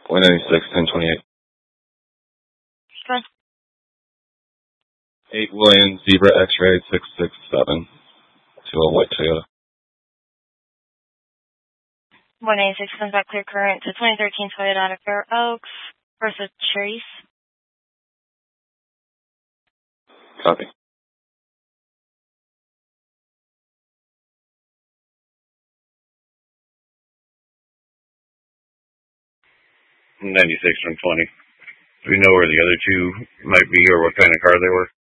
196, 1028. Sure. 8 Williams, Zebra X-Ray 667. To a white Toyota. 196 comes back clear current to 2013 Toyota Fair Oaks versus Chase. Copy. 96 from 20. Do we know where the other two might be or what kind of car they were?